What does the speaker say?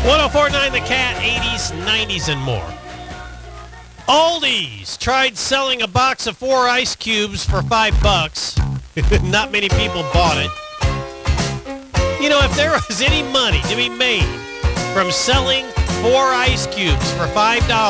1049 The Cat, 80s, 90s, and more. Aldi's tried selling a box of 4 ice cubes for $5. Not many people bought it. You know, if there was any money to be made from selling 4 ice cubes for $5,